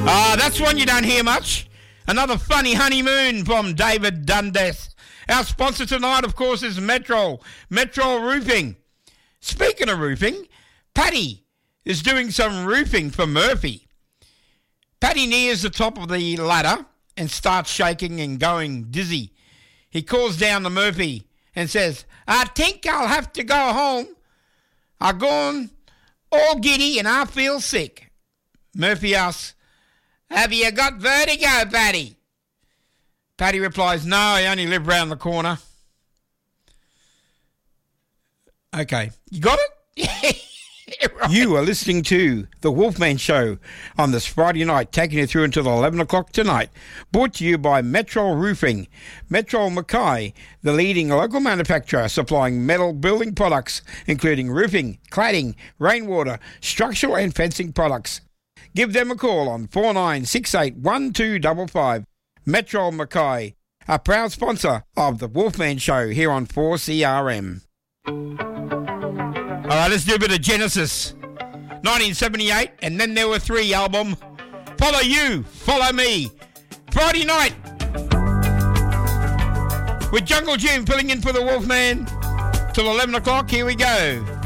That's one you don't hear much. Another funny honeymoon from David Dundas. Our sponsor tonight, of course, is Metro Roofing. Speaking of roofing, Paddy is doing some roofing for Murphy. Paddy nears the top of the ladder and starts shaking and going dizzy. He calls down to Murphy and says, "I think I'll have to go home. I'm gone all giddy and I feel sick." Murphy asks, "Have you got vertigo, Paddy?" Paddy replies, "No, I only live round the corner." Okay, you got it? Right. You are listening to The Wolfman Show on this Friday night, taking you through until 11 o'clock tonight. Brought to you by Metro Roofing. Metro Mackay, the leading local manufacturer supplying metal building products, including roofing, cladding, rainwater, structural and fencing products. Give them a call on 49681255. Metro Mackay, a proud sponsor of The Wolfman Show here on 4CRM. All right, let's do a bit of Genesis. 1978, and Then There Were Three album. Follow You, Follow Me. Friday night. With Jungle Jim filling in for the Wolfman. Till 11 o'clock, here we go.